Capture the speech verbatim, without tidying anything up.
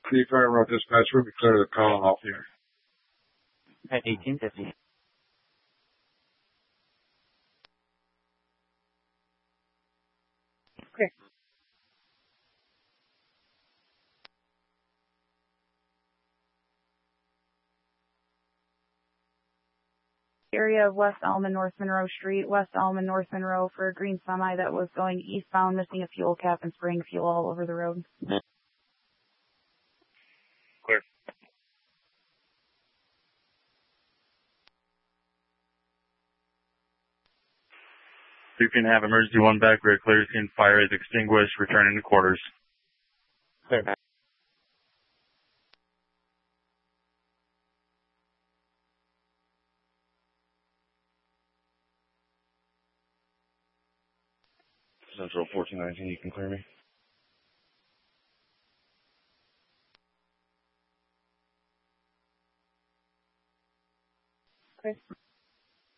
Clear Fire Road Dispatch, we clear the call off here. At eighteen fifty. Okay. Area of West Elm and North Monroe Street, West Elm and North Monroe for a green semi that was going eastbound, missing a fuel cap and spraying fuel all over the road. Clear. You can have emergency one back, rear clear, scene fire is extinguished, returning to quarters. Clear. Central fourteen nineteen, you can clear me. Okay.